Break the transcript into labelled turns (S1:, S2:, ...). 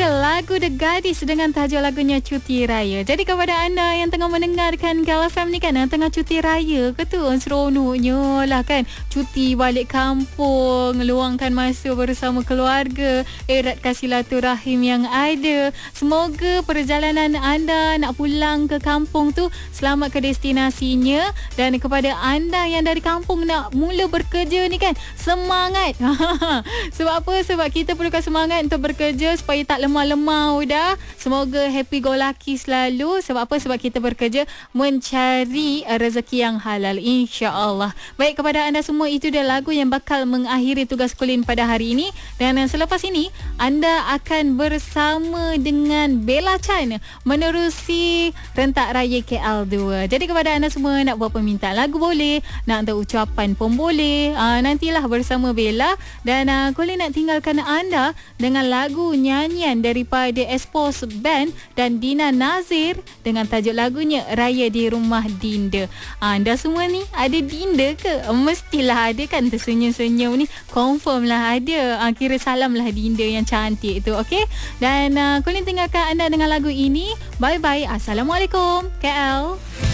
S1: lagu The Gadis dengan tajuk lagunya Cuti Raya. Jadi kepada anda yang tengah mendengarkan KLFM ni kan, yang tengah cuti raya ke tu, seronoknya lah kan, cuti balik kampung, luangkan masa bersama keluarga, eratkan silaturahim yang ada. Semoga perjalanan anda nak pulang ke kampung tu selamat ke destinasinya. Dan kepada anda yang dari kampung nak mula bekerja ni kan, semangat. Sebab apa? Sebab kita perlukan semangat untuk bekerja supaya tak lemah-lemah dah. Semoga happy go lucky selalu. Sebab apa? Sebab kita bekerja mencari rezeki yang halal, insya-Allah. Baik, kepada anda semua, itu dia lagu yang bakal mengakhiri tugas Colin pada hari ini. Dan selepas ini anda akan bersama dengan Bella Chan menerusi Rentak Raya KL2. Jadi kepada anda semua, nak buat permintaan lagu boleh, nak hantar ucapan pun boleh. Nantilah bersama Bella. Dan Colin nak tinggalkan anda dengan lagu nyanyian daripada Expose Band dan Dina Nazir dengan tajuk lagunya Raya di Rumah Dinda. Anda semua ni ada Dinda ke? Mestilah ada kan, tersenyum-senyum ni, confirm lah ada. Kira salam lah Dinda yang cantik tu, okey? Dan Colin tinggalkan anda dengan lagu ini. Bye-bye. Assalamualaikum KL.